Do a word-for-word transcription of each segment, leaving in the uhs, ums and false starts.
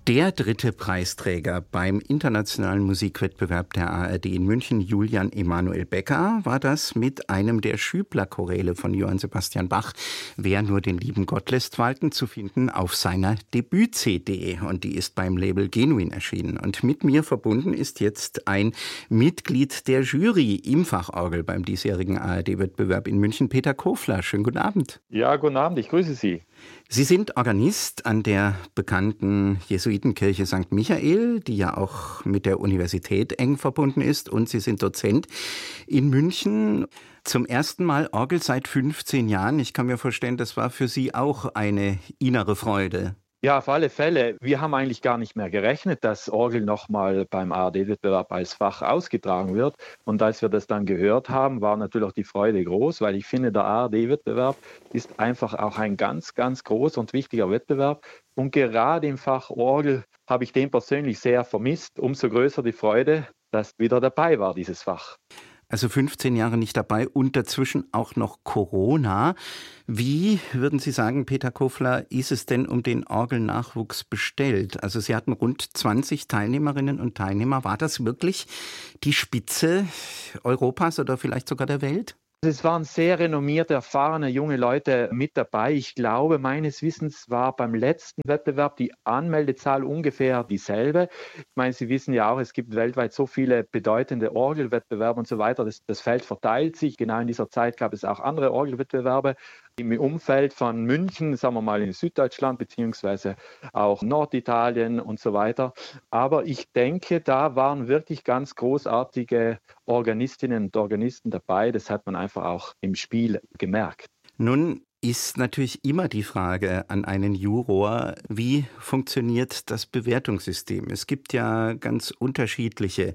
Der dritte Preisträger beim internationalen Musikwettbewerb der A R D in München, Julian Emanuel Becker, war das mit einem der Schübler-Choräle von Johann Sebastian Bach, Wer nur den lieben Gott lässt walten, zu finden auf seiner Debüt-C D. Und die ist beim Label Genuin erschienen. Und mit mir verbunden ist jetzt ein Mitglied der Jury im Fachorgel beim diesjährigen A R D-Wettbewerb in München, Peter Kofler. Schönen guten Abend. Ja, guten Abend, ich grüße Sie. Sie sind Organist an der bekannten Jesuitenkirche Sankt Michael, die ja auch mit der Universität eng verbunden ist, und Sie sind Dozent in München. Zum ersten Mal Orgel seit fünfzehn Jahren. Ich kann mir vorstellen, das war für Sie auch eine innere Freude. Ja, auf alle Fälle. Wir haben eigentlich gar nicht mehr gerechnet, dass Orgel nochmal beim A R D-Wettbewerb als Fach ausgetragen wird. Und als wir das dann gehört haben, war natürlich auch die Freude groß, weil ich finde, der A R D-Wettbewerb ist einfach auch ein ganz, ganz großer und wichtiger Wettbewerb. Und gerade im Fach Orgel habe ich den persönlich sehr vermisst. Umso größer die Freude, dass wieder dabei war, dieses Fach. Also fünfzehn Jahre nicht dabei und dazwischen auch noch Corona. Wie, würden Sie sagen, Peter Kofler, ist es denn um den Orgelnachwuchs bestellt? Also Sie hatten rund zwanzig Teilnehmerinnen und Teilnehmer. War das wirklich die Spitze Europas oder vielleicht sogar der Welt? Es waren sehr renommierte, erfahrene junge Leute mit dabei. Ich glaube, meines Wissens war beim letzten Wettbewerb die Anmeldezahl ungefähr dieselbe. Ich meine, Sie wissen ja auch, es gibt weltweit so viele bedeutende Orgelwettbewerbe und so weiter. Das, das Feld verteilt sich. Genau in dieser Zeit gab es auch andere Orgelwettbewerbe im Umfeld von München, sagen wir mal in Süddeutschland, beziehungsweise auch Norditalien und so weiter. Aber ich denke, da waren wirklich ganz großartige Organistinnen und Organisten dabei. Das hat man einfach auch im Spiel gemerkt. Nun ist natürlich immer die Frage an einen Juror, wie funktioniert das Bewertungssystem? Es gibt ja ganz unterschiedliche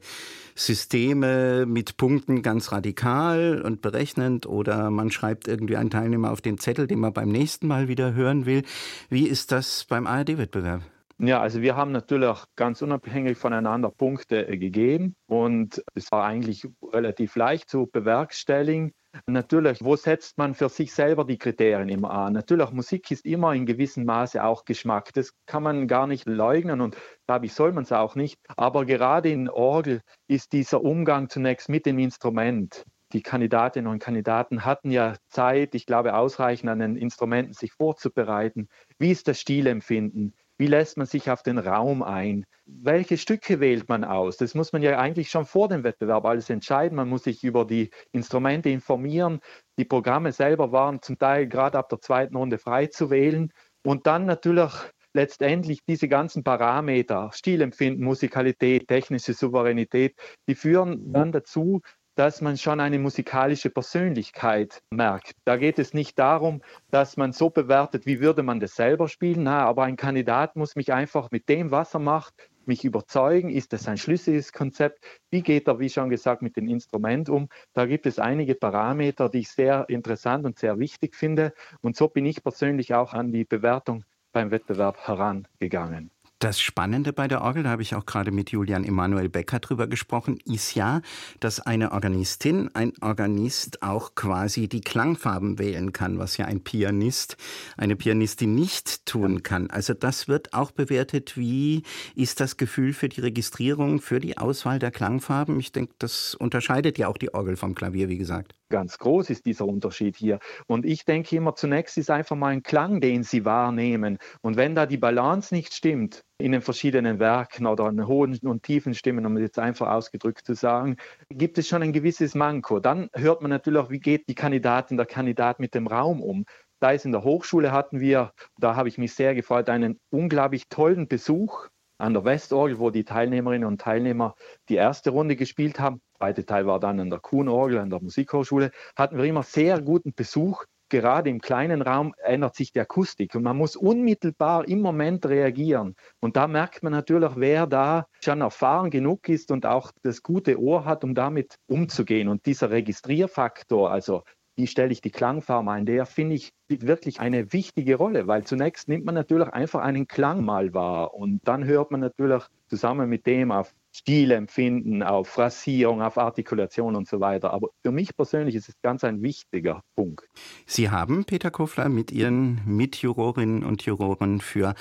Systeme mit Punkten, ganz radikal und berechnend, oder man schreibt irgendwie einen Teilnehmer auf den Zettel, den man beim nächsten Mal wieder hören will. Wie ist das beim A R D-Wettbewerb? Ja, also wir haben natürlich auch ganz unabhängig voneinander Punkte gegeben und es war eigentlich relativ leicht zu bewerkstelligen. Natürlich, wo setzt man für sich selber die Kriterien immer an? Natürlich, Musik ist immer in gewissem Maße auch Geschmack. Das kann man gar nicht leugnen und glaube ich, soll man es auch nicht. Aber gerade in Orgel ist dieser Umgang zunächst mit dem Instrument. Die Kandidatinnen und Kandidaten hatten ja Zeit, ich glaube, ausreichend an den Instrumenten sich vorzubereiten. Wie ist das Stilempfinden? Wie lässt man sich auf den Raum ein? Welche Stücke wählt man aus? Das muss man ja eigentlich schon vor dem Wettbewerb alles entscheiden. Man muss sich über die Instrumente informieren. Die Programme selber waren zum Teil gerade ab der zweiten Runde frei zu wählen. Und dann natürlich letztendlich diese ganzen Parameter, Stilempfinden, Musikalität, technische Souveränität, die führen dann dazu, dass man schon eine musikalische Persönlichkeit merkt. Da geht es nicht darum, dass man so bewertet, wie würde man das selber spielen. Na, aber ein Kandidat muss mich einfach mit dem, was er macht, mich überzeugen. Ist das ein schlüssiges Konzept? Wie geht er, wie schon gesagt, mit dem Instrument um? Da gibt es einige Parameter, die ich sehr interessant und sehr wichtig finde. Und so bin ich persönlich auch an die Bewertung beim Wettbewerb herangegangen. Das Spannende bei der Orgel, da habe ich auch gerade mit Julian Emanuel Becker drüber gesprochen, ist ja, dass eine Organistin, ein Organist auch quasi die Klangfarben wählen kann, was ja ein Pianist, eine Pianistin nicht tun kann. Also das wird auch bewertet. Wie ist das Gefühl für die Registrierung, für die Auswahl der Klangfarben? Ich denke, das unterscheidet ja auch die Orgel vom Klavier, wie gesagt. Ganz groß ist dieser Unterschied hier. Und ich denke immer, zunächst ist einfach mal ein Klang, den Sie wahrnehmen. Und wenn da die Balance nicht stimmt, in den verschiedenen Werken oder an hohen und tiefen Stimmen, um es jetzt einfach ausgedrückt zu sagen, gibt es schon ein gewisses Manko. Dann hört man natürlich auch, wie geht die Kandidatin, der Kandidat mit dem Raum um. Da ist in der Hochschule hatten wir, da habe ich mich sehr gefreut, einen unglaublich tollen Besuch an der Westorgel, wo die Teilnehmerinnen und Teilnehmer die erste Runde gespielt haben. Der zweite Teil war dann an der Kuhnorgel, an der Musikhochschule. Hatten wir immer sehr guten Besuch. Gerade im kleinen Raum ändert sich die Akustik und man muss unmittelbar im Moment reagieren. Und da merkt man natürlich, wer da schon erfahren genug ist und auch das gute Ohr hat, um damit umzugehen. Und dieser Registrierfaktor, also wie stelle ich die Klangfarbe ein, der finde ich wirklich eine wichtige Rolle, weil zunächst nimmt man natürlich einfach einen Klang mal wahr und dann hört man natürlich zusammen mit dem auf Stilempfinden, auf Phrasierung, auf Artikulation und so weiter. Aber für mich persönlich ist es ganz ein wichtiger Punkt. Sie haben, Peter Kofler, mit Ihren Mitjurorinnen und Juroren für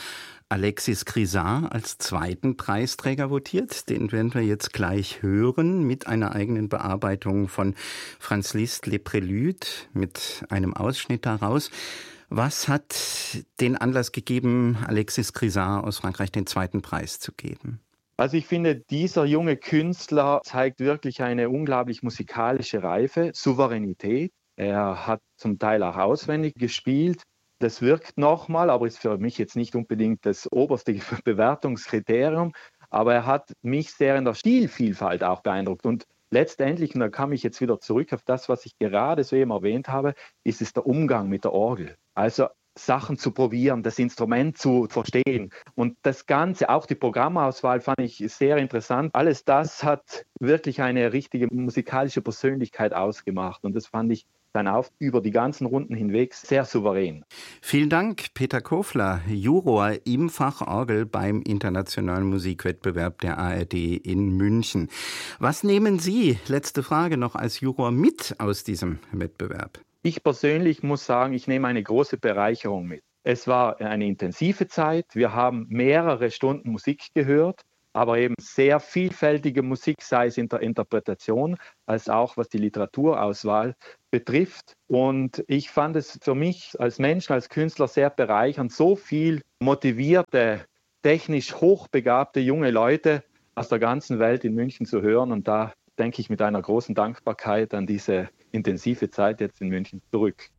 Alexis Grisard als zweiten Preisträger votiert. Den werden wir jetzt gleich hören mit einer eigenen Bearbeitung von Franz Liszt Les Préludes mit einem Ausschnitt daraus. Was hat den Anlass gegeben, Alexis Grisard aus Frankreich den zweiten Preis zu geben? Also ich finde, dieser junge Künstler zeigt wirklich eine unglaublich musikalische Reife, Souveränität. Er hat zum Teil auch auswendig gespielt. Das wirkt nochmal, aber ist für mich jetzt nicht unbedingt das oberste Bewertungskriterium. Aber er hat mich sehr in der Stilvielfalt auch beeindruckt. Und letztendlich, und da komme ich jetzt wieder zurück auf das, was ich gerade so eben erwähnt habe, ist es der Umgang mit der Orgel. Also Sachen zu probieren, das Instrument zu verstehen. Und das Ganze, auch die Programmauswahl fand ich sehr interessant. Alles das hat wirklich eine richtige musikalische Persönlichkeit ausgemacht. Und das fand ich dann auch über die ganzen Runden hinweg sehr souverän. Vielen Dank, Peter Kofler, Juror im Fach Orgel beim Internationalen Musikwettbewerb der A R D in München. Was nehmen Sie, letzte Frage noch, als Juror mit aus diesem Wettbewerb? Ich persönlich muss sagen, ich nehme eine große Bereicherung mit. Es war eine intensive Zeit. Wir haben mehrere Stunden Musik gehört, aber eben sehr vielfältige Musik, sei es in der Interpretation, als auch was die Literaturauswahl betrifft. Und ich fand es für mich als Mensch, als Künstler sehr bereichernd, so viel motivierte, technisch hochbegabte junge Leute aus der ganzen Welt in München zu hören. Und da denke ich mit einer großen Dankbarkeit an diese intensive Zeit jetzt in München zurück.